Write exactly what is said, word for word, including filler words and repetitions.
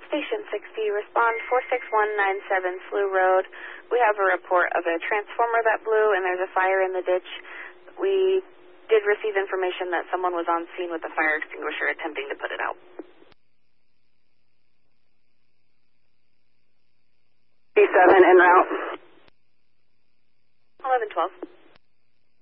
Station sixty, respond four six one nine seven Slough Road. We have a report of a transformer that blew and there's a fire in the ditch. We did receive information that someone was on scene with a fire extinguisher attempting to put it out. B seven en route. eleven twelve.